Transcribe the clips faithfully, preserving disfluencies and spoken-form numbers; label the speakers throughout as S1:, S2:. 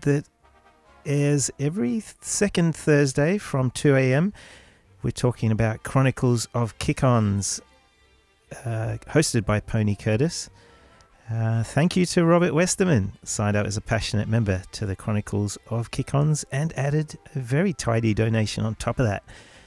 S1: that airs every second Thursday from two a.m. We're talking about Chronicles of Kick-Ons, uh, hosted by Pony Curtis. Uh, thank you to Robert Westerman, signed up as a passionate member to the Chronicles of Kick-Ons and added a very tidy donation on top of that.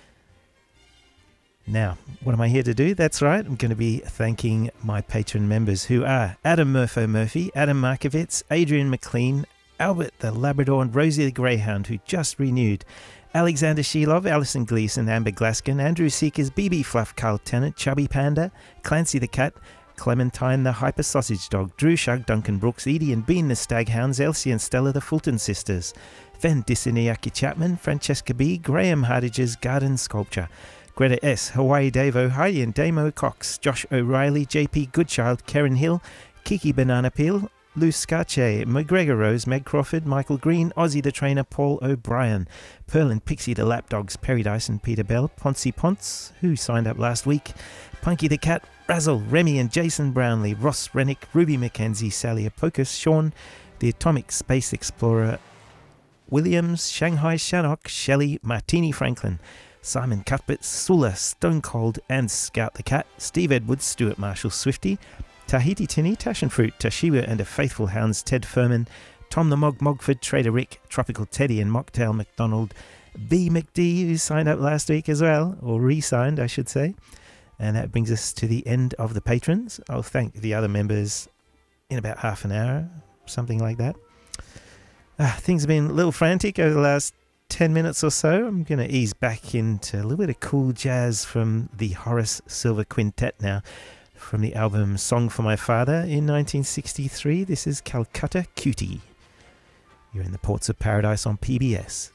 S1: Now, what am I here to do? That's right, I'm going to be thanking my patron members, who are Adam Murpho Murphy, Adam Markovitz, Adrian McLean, Albert the Labrador and Rosie the Greyhound, who just renewed, Alexander Shilov, Alison Gleason, Amber Glaskin, Andrew Seekers, B B Fluff, Carl Tennant, Chubby Panda, Clancy the Cat, Clementine the Hyper Sausage Dog, Drew Shug, Duncan Brooks, Edie and Bean the Staghounds, Elsie and Stella the Fulton Sisters, Fen Disiniaki Chapman, Francesca B, Graham Hardage's Garden Sculpture, Greta S, Hawaii Davo, Heidi and Damo Cox, Josh O'Reilly, J P Goodchild, Karen Hill, Kiki Banana Peel, Lou Scarche, McGregor Rose, Meg Crawford, Michael Green, Ozzy the Trainer, Paul O'Brien, Pearl and Pixie the Lapdogs, Perry Dyson, Peter Bell, Poncy Ponce, who signed up last week, Punky the Cat, Razzle, Remy and Jason Brownlee, Ross Rennick, Ruby McKenzie, Sally Apocus, Sean, the Atomic Space Explorer, Williams, Shanghai Shannock, Shelley, Martini Franklin, Simon Cuthbert, Sula, Stone Cold and Scout the Cat, Steve Edwards, Stuart Marshall Swifty, Tahiti Tinny, Tashin Fruit, Tashiba and a Faithful Hounds, Ted Furman, Tom the Mog Mogford, Trader Rick, Tropical Teddy and Mocktail McDonald, B McD, who signed up last week as well, or re-signed I should say. And that brings us to the end of the patrons. I'll thank the other members in about half an hour, something like that. Ah, things have been a little frantic over the last ten minutes or so. I'm going to ease back into a little bit of cool jazz from the Horace Silver Quintet now, from the album Song for My Father in nineteen sixty-three. This is Calcutta Cutie. You're in the Ports of Paradise on P B S.